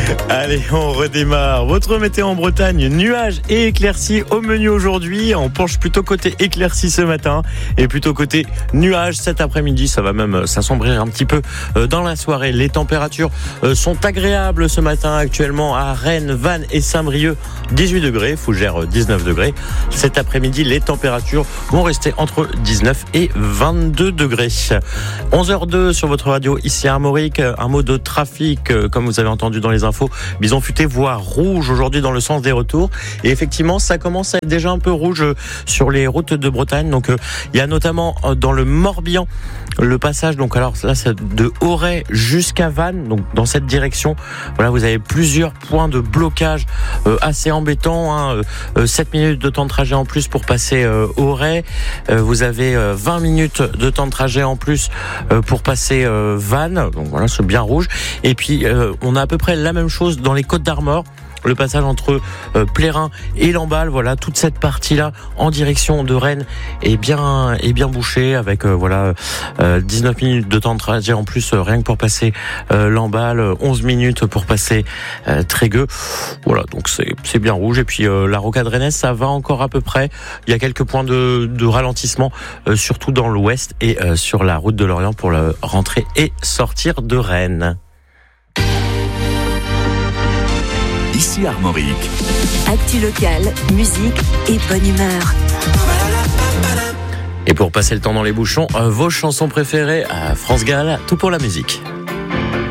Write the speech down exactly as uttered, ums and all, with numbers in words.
Allez, on redémarre. Votre météo en Bretagne, nuages et éclaircies au menu aujourd'hui. On penche plutôt côté éclaircies ce matin et plutôt côté nuages cet après-midi. Ça va même s'assombrir un petit peu dans la soirée. Les températures sont agréables ce matin actuellement à Rennes, Vannes et Saint-Brieuc. dix-huit degrés, Fougères dix-neuf degrés. Cet après-midi, les températures vont rester entre dix-neuf et vingt-deux degrés. onze heures deux sur votre radio ici à Armorique. Un mot de trafic, comme vous avez entendu dans les infos. Bison Futé voie rouge aujourd'hui dans le sens des retours. Et effectivement, ça commence à être déjà un peu rouge sur les routes de Bretagne. Donc, il y a notamment dans le Morbihan le passage. Donc, alors là, c'est de Auray jusqu'à Vannes. Donc, dans cette direction, voilà, vous avez plusieurs points de blocage euh, assez embêtants. Hein. Euh, sept minutes de temps de trajet en plus pour passer euh, Auray. Euh, vous avez euh, vingt minutes de temps de trajet en plus euh, pour passer euh, Vannes. Donc voilà, c'est bien rouge. Et puis, euh, on a à peu près la même chose dans les Côtes d'Armor. Le passage entre euh, Plérin et Lamballe, voilà, toute cette partie-là en direction de Rennes est bien est bien bouchée avec euh, voilà euh, dix-neuf minutes de temps de trajet en plus euh, rien que pour passer euh, Lamballe, onze minutes pour passer euh, Trégueux. Voilà, donc c'est c'est bien rouge. Et puis euh, la rocade rennaise, ça va encore à peu près. Il y a quelques points de de ralentissement euh, surtout dans l'ouest et euh, sur la route de l'Orient pour le rentrer et sortir de Rennes. Ici Armorique. Actu local, musique et bonne humeur. Et pour passer le temps dans les bouchons, vos chansons préférées à France Gall, tout pour la musique.